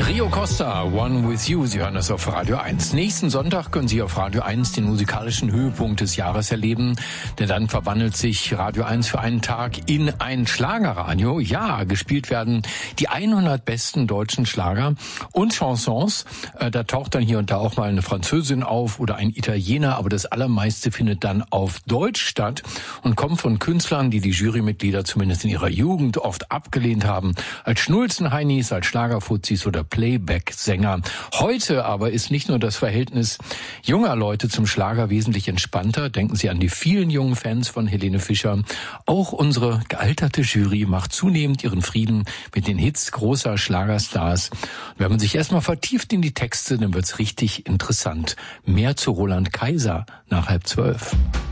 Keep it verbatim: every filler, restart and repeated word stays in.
Rio Costa, One With You, Sie hören das auf Radio eins. Nächsten Sonntag können Sie auf Radio eins den musikalischen Höhepunkt des Jahres erleben, denn dann verwandelt sich Radio eins für einen Tag in ein Schlagerradio. Ja, gespielt werden die hundert besten deutschen Schlager und Chansons. Äh, da taucht dann hier und da auch mal eine Französin auf oder ein Italiener, aber das Allermeiste findet dann auf Deutsch statt und kommt von Künstlern, die die Jurymitglieder zumindest in ihrer Jugend oft abgelehnt haben, als Schnulzenheinis, als Schlagerfuzis oder Playback-Sänger. Heute aber ist nicht nur das Verhältnis junger Leute zum Schlager wesentlich entspannter. Denken Sie an die vielen jungen Fans von Helene Fischer. Auch unsere gealterte Jury macht zunehmend ihren Frieden mit den Hits großer Schlagerstars. Und wenn man sich erstmal vertieft in die Texte, dann wird's richtig interessant. Mehr zu Roland Kaiser nach halb zwölf.